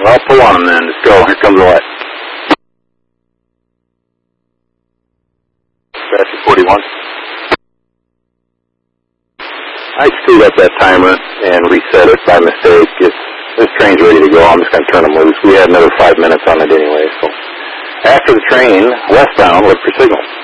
I'll pull on them then. Let's go. Here comes the light. Fast 41. I screwed up that timer and reset it by mistake. This train's ready to go. I'm just going to turn them loose. We had another 5 minutes on it anyway. So after the train, westbound, look for signal.